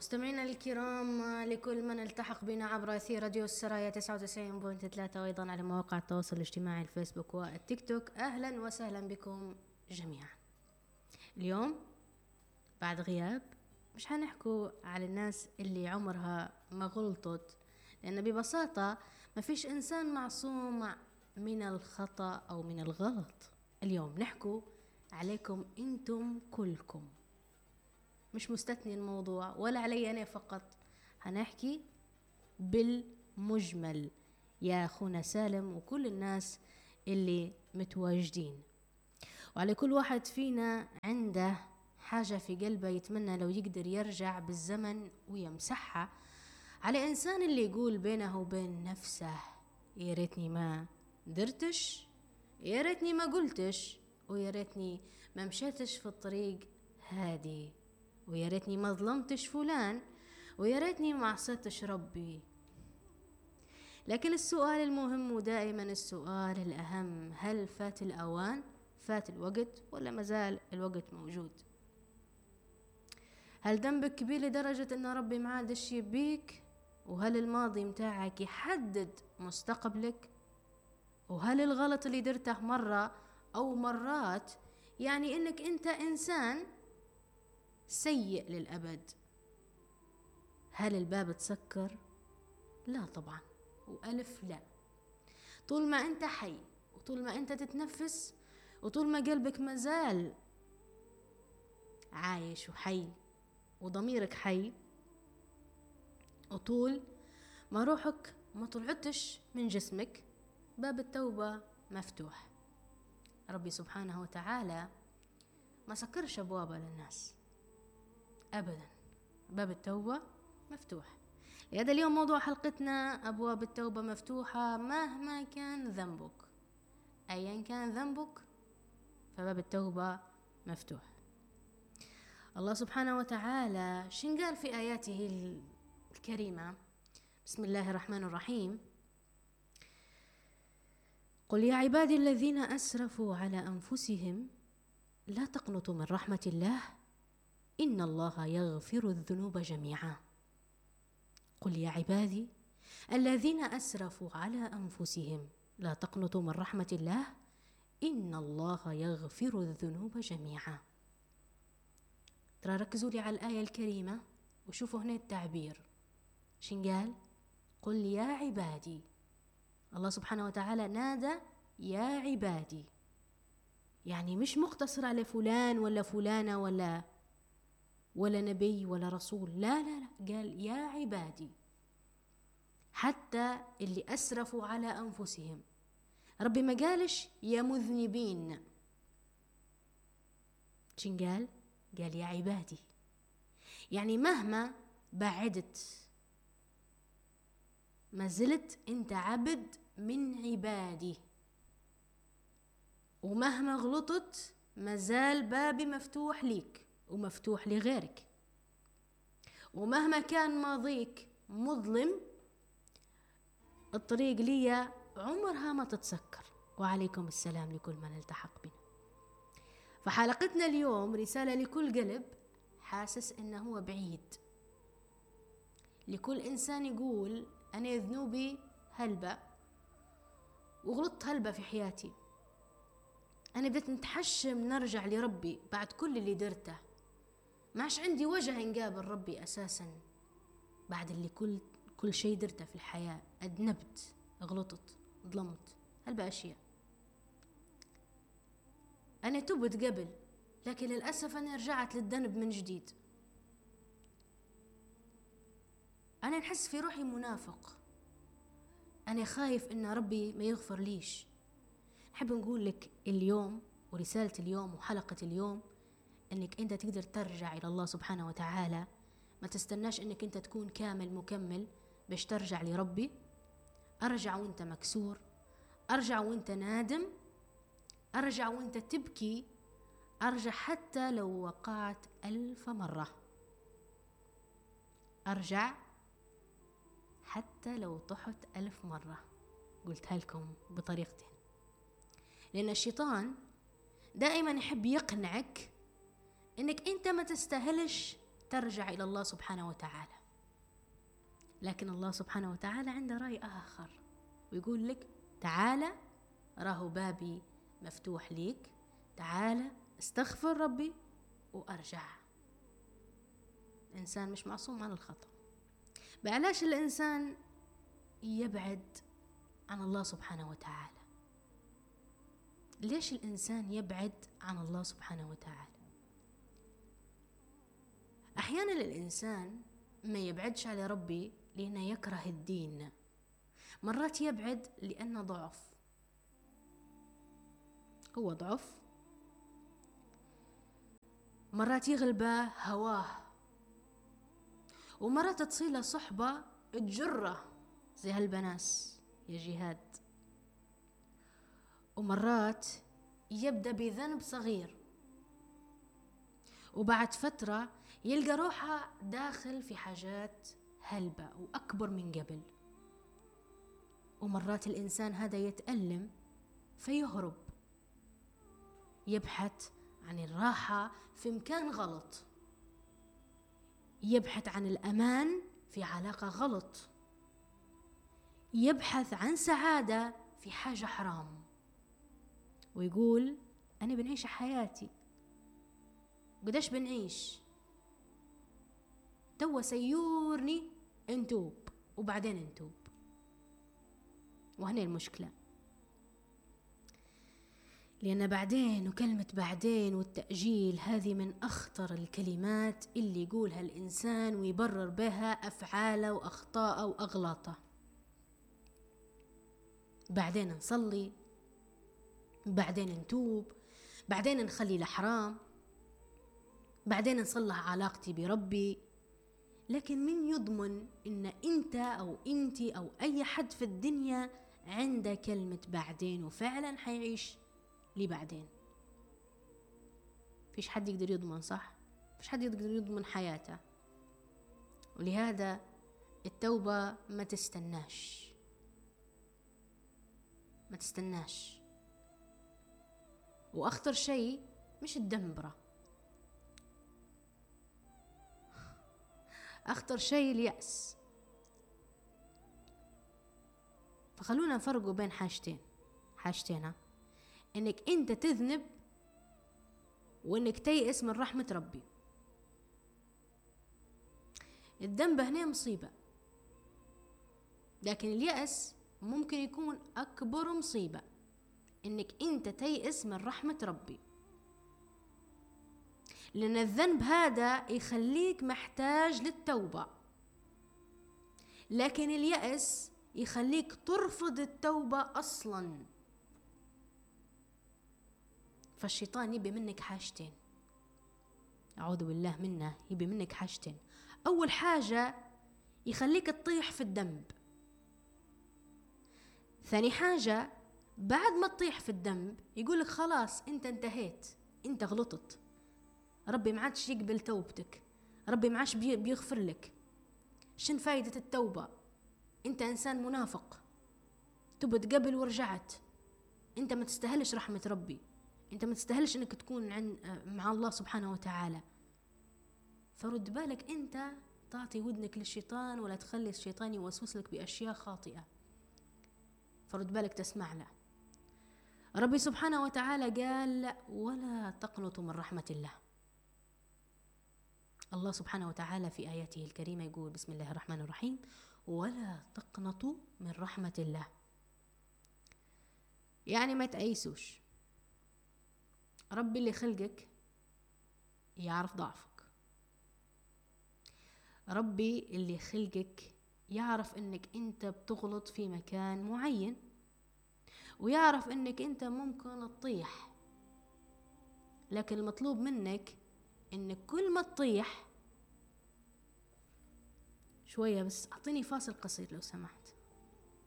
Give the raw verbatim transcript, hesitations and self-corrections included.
مستمعينا الكرام، لكل من التحق بنا عبر أثير راديو السرايا تسعة وتسعين فاصلة ثلاثة وأيضا على مواقع التواصل الاجتماعي الفيسبوك والتيك توك. أهلا وسهلا بكم جميعا. اليوم بعد غياب مش هنحكوا على الناس اللي عمرها ما غلطت، لأن ببساطة ما فيش إنسان معصوم من الخطأ أو من الغلط. اليوم نحكوا عليكم أنتم كلكم، مش مستثني الموضوع ولا علي أنا فقط، هنحكي بالمجمل يا أخونا سالم وكل الناس اللي متواجدين. وعلى كل واحد فينا عنده حاجة في قلبه يتمنى لو يقدر يرجع بالزمن ويمسحها. على إنسان اللي يقول بينه وبين نفسه يا ريتني ما درتش، يا ريتني ما قلتش، ويا ريتني ما مشيتش في الطريق هادي، ويا ريتني ما ظلمتش فلان، ويا ريتني ما عصيتش ربي. لكن السؤال المهم ودائما السؤال الأهم، هل فات الأوان؟ فات الوقت ولا مازال الوقت موجود؟ هل ذنبك كبير لدرجة أن ربي ما عادش يبيك؟ وهل الماضي متاعك يحدد مستقبلك؟ وهل الغلط اللي درته مرة أو مرات يعني أنك أنت إنسان سيء للأبد؟ هل الباب تسكر؟ لا طبعا، وألف لا. طول ما أنت حي، وطول ما أنت تتنفس، وطول ما قلبك مازال عايش وحي وضميرك حي، وطول ما روحك ما طلعتش من جسمك، باب التوبة مفتوح. ربي سبحانه وتعالى ما سكرش أبوابه للناس أبدا، باب التوبة مفتوح. لهذا اليوم موضوع حلقتنا أبواب التوبة مفتوحة مهما كان ذنبك، أيا كان ذنبك فباب التوبة مفتوح. الله سبحانه وتعالى شن قال في آياته الكريمة؟ بسم الله الرحمن الرحيم: قل يا عبادي الذين أسرفوا على أنفسهم لا تقنطوا من رحمة الله إن الله يغفر الذنوب جميعا. قل يا عبادي الذين أسرفوا على أنفسهم لا تقنطوا من رحمة الله إن الله يغفر الذنوب جميعا. ترى ركزوا لي على الآية الكريمة وشوفوا هنا التعبير شن قال؟ قل يا عبادي. الله سبحانه وتعالى نادى يا عبادي، يعني مش مقتصر على فلان ولا فلانة ولا ولا نبي ولا رسول، لا لا لا، قال يا عبادي. حتى اللي أسرفوا على أنفسهم، ربي ما قالش يا مذنبين، شن قال؟ قال يا عبادي. يعني مهما بعدت ما زلت انت عبد من عبادي، ومهما غلطت ما زال بابي مفتوح ليك ومفتوح لغيرك، ومهما كان ماضيك مظلم الطريق لي عمرها ما تتسكر. وعليكم السلام لكل من التحق بنا. فحلقتنا اليوم رسالة لكل قلب حاسس انه هو بعيد، لكل انسان يقول انا ذنوبي هلبة وغلطت هلبة في حياتي، انا بديت نتحشم نرجع لربي بعد كل اللي درته، ماش عندي وجه نقابل ربي اساسا بعد اللي كل كل شيء درته في الحياة، أذنبت، غلطت، ظلمت، هلبة أشياء. أنا تبت قبل، لكن للأسف أنا رجعت للذنب من جديد. أنا نحس في روحي منافق، أنا خايف إن ربي ما يغفر ليش. نحب نقول لك اليوم ورسالة اليوم وحلقة اليوم إنك أنت تقدر ترجع إلى الله سبحانه وتعالى. ما تستناش إنك أنت تكون كامل مكمل باش ترجع لربي. أرجع وأنت مكسور، أرجع وأنت نادم، أرجع وأنت تبكي، أرجع حتى لو وقعت ألف مرة، أرجع حتى لو طحت ألف مرة. قلتها لكم بطريقتين، لأن الشيطان دائما يحب يقنعك إنك أنت ما تستاهلش ترجع إلى الله سبحانه وتعالى. لكن الله سبحانه وتعالى عنده رأي آخر، ويقول لك تعالى، راهو بابي مفتوح ليك، تعالى استغفر ربي وأرجع. الإنسان مش معصوم عن الخطأ. بعلاش الإنسان يبعد عن الله سبحانه وتعالى؟ ليش الإنسان يبعد عن الله سبحانه وتعالى؟ أحيانا الإنسان ما يبعدش على ربي لأنه يكره الدين، مرات يبعد لأنه ضعف، هو ضعف، مرات يغلبه هواه، ومرات تصيله صحبة تجره زي هالبناس يا جهاد، ومرات يبدأ بذنب صغير وبعد فترة يلقى روحه داخل في حاجات هلبة وأكبر من قبل. ومرات الإنسان هذا يتألم فيهرب، يبحث عن الراحة في مكان غلط، يبحث عن الأمان في علاقة غلط، يبحث عن سعادة في حاجة حرام، ويقول أنا بنعيش حياتي. قداش بنعيش؟ توا سيورني انتوب وبعدين انتوب. وهنا المشكلة، لأن بعدين وكلمة بعدين والتأجيل هذه من أخطر الكلمات اللي يقولها الإنسان ويبرر بها أفعاله وأخطاءه وأغلاطه. بعدين نصلي، بعدين نتوب، بعدين نخلي الحرام، بعدين نصلح علاقتي بربي. لكن من يضمن إن أنت أو أنتي أو أي حد في الدنيا عنده كلمة بعدين وفعلا حيعيش لبعدين؟ فيش حد يقدر يضمن، صح؟ فيش حد يقدر يضمن حياته. ولهذا التوبة ما تستناش، ما تستناش. وأخطر شيء مش الدمبرة، أخطر شيء اليأس. فخلونا نفرقوا بين حاجتين حاجتين إنك أنت تذنب وإنك تيأس من رحمة ربي. الذنب هنا مصيبة، لكن اليأس ممكن يكون أكبر مصيبة، إنك أنت تيأس من رحمة ربي. لأن الذنب هذا يخليك محتاج للتوبة، لكن اليأس يخليك ترفض التوبة أصلا. فالشيطان يبي منك حاجتين، أعوذ بالله منه، يبي منك حاجتين. أول حاجة يخليك تطيح في الذنب، ثاني حاجة بعد ما تطيح في الذنب يقولك خلاص أنت انتهيت، أنت غلطت، ربي ما عادش يقبل توبتك، ربي ما عادش بيغفر لك. شن فايدة التوبة؟ أنت إنسان منافق، تبت قبل ورجعت، أنت ما تستاهلش رحمة ربي، أنت ما تستاهلش أنك تكون عن مع الله سبحانه وتعالى. فرد بالك أنت تعطي ودنك للشيطان، ولا تخلي الشيطان يوسوس لك بأشياء خاطئة. فرد بالك تسمع له. ربي سبحانه وتعالى قال ولا تقنطوا من رحمة الله. الله سبحانه وتعالى في آياته الكريمة يقول بسم الله الرحمن الرحيم ولا تقنطوا من رحمة الله. يعني ما تأيسوش، ربي اللي خلقك يعرف ضعفك، ربي اللي خلقك يعرف انك انت بتغلط في مكان معين، ويعرف انك انت ممكن تطيح. لكن المطلوب منك انك كل ما تطيح شوية بس، اعطيني فاصل قصير لو سمحت.